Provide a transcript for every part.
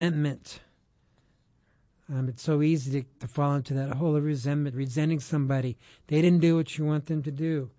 resentment. It's so easy to fall into that hole of resentment, resenting somebody. They didn't do what you want them to do.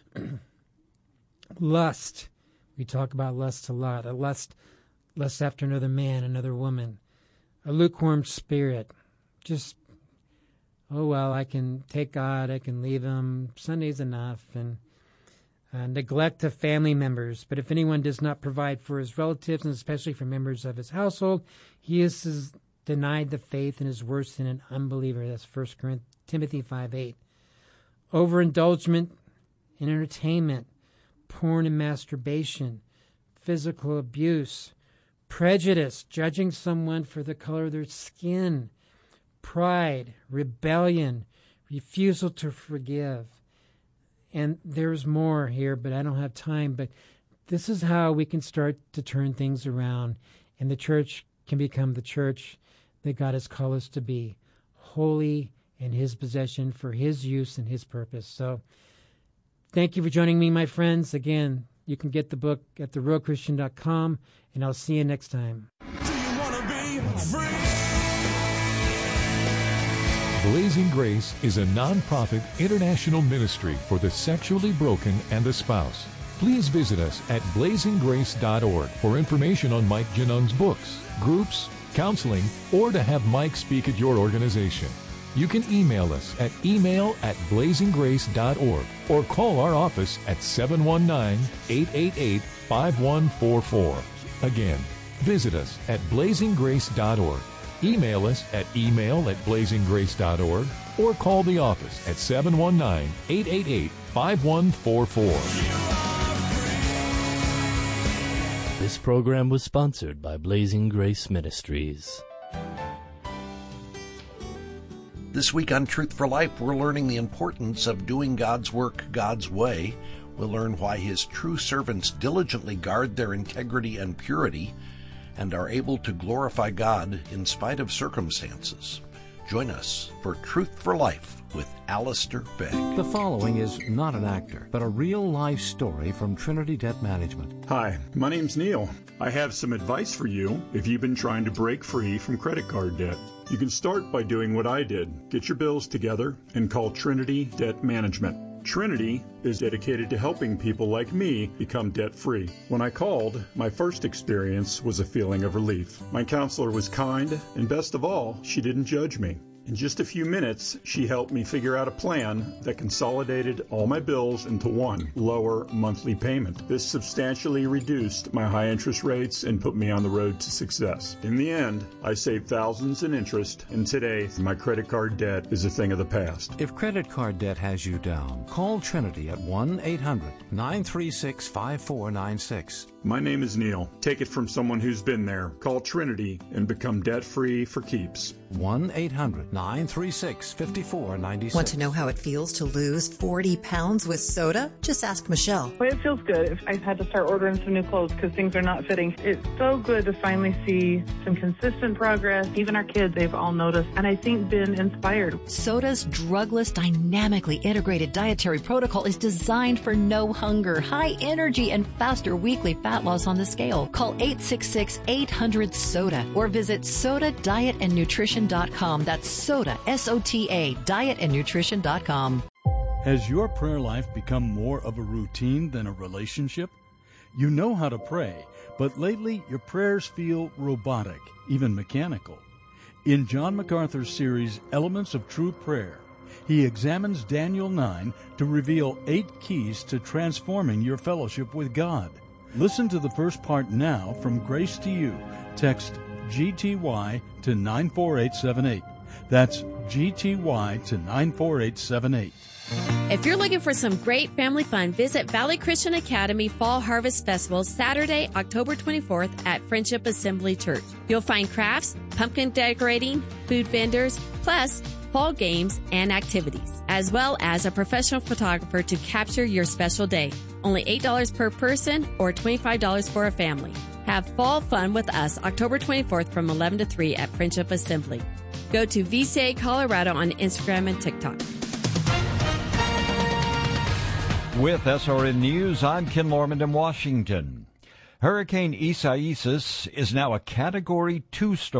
Lust. We talk about lust a lot. A lust after another man, another woman. A lukewarm spirit. Just, oh, well, I can take God, I can leave him. Sunday's enough. And neglect of family members. But if anyone does not provide for his relatives, and especially for members of his household, he is denied the faith and is worse than an unbeliever. That's 1 Timothy 5:8. Overindulgence in entertainment, porn and masturbation, physical abuse, prejudice, judging someone for the color of their skin, pride, rebellion, refusal to forgive. And there's more here, but I don't have time. But this is how we can start to turn things around, and the church can become the church that God has called us to be, holy and his possession for his use and his purpose. So thank you for joining me, my friends. Again, you can get the book at therealchristian.com, and I'll see you next time. Do you want to be free? Blazing Grace is a non-profit international ministry for the sexually broken and the spouse. Please visit us at blazinggrace.org for information on Mike Genung's books, groups, counseling, or to have Mike speak at your organization. You can email us at email@blazinggrace.org or call our office at 719-888-5144. Again, visit us at blazinggrace.org. Email us at email@blazinggrace.org or call the office at 719-888-5144. This program was sponsored by Blazing Grace Ministries. This week on Truth for Life, we're learning the importance of doing God's work God's way. We'll learn why his true servants diligently guard their integrity and purity and are able to glorify God in spite of circumstances. Join us for Truth for Life with Alistair Begg. The following is not an actor, but a real-life story from Trinity Debt Management. Hi, my name's Neil. I have some advice for you if you've been trying to break free from credit card debt. You can start by doing what I did. Get your bills together and call Trinity Debt Management. Trinity is dedicated to helping people like me become debt-free. When I called, my first experience was a feeling of relief. My counselor was kind, and best of all, she didn't judge me. In just a few minutes, she helped me figure out a plan that consolidated all my bills into one lower monthly payment. This substantially reduced my high interest rates and put me on the road to success. In the end, I saved thousands in interest, and today, my credit card debt is a thing of the past. If credit card debt has you down, call Trinity at 1-800-936-5496. My name is Neil. Take it from someone who's been there. Call Trinity and become debt-free for keeps. 1-800-936-5496. Want to know how it feels to lose 40 pounds with soda? Just ask Michelle. Well, it feels good. I've had to start ordering some new clothes because things are not fitting. It's so good to finally see some consistent progress. Even our kids, they've all noticed, and I think been inspired. Soda's drugless, dynamically integrated dietary protocol is designed for no hunger, high energy, and faster weekly fat loss on the scale. Call 866-800-SODA or visit SODADietAndNutrition.com. That's SODA, S-O-T-A, dietandnutrition.com. Has your prayer life become more of a routine than a relationship? You know how to pray, but lately your prayers feel robotic, even mechanical. In John MacArthur's series, Elements of True Prayer, he examines Daniel 9 to reveal 8 keys to transforming your fellowship with God. Listen to the first part now from Grace to You. Text GTY to 94878. That's GTY to 94878. If you're looking for some great family fun, visit Valley Christian Academy Fall Harvest Festival Saturday, October 24th at Friendship Assembly Church. You'll find crafts, pumpkin decorating, food vendors, plus fall games and activities, as well as a professional photographer to capture your special day. Only $8 per person or $25 for a family. Have fall fun with us October 24th from 11 to 3 at Friendship Assembly. Go to VCA Colorado on Instagram and TikTok. With SRN News, I'm Ken Lorman in Washington. Hurricane Isaias is now a Category 2 storm.